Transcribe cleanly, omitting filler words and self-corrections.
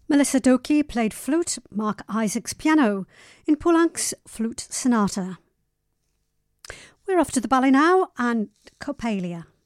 Melissa Doki played flute, Mark Isaacs piano in Poulenc's Flute Sonata. We're off to the ballet now and Coppelia.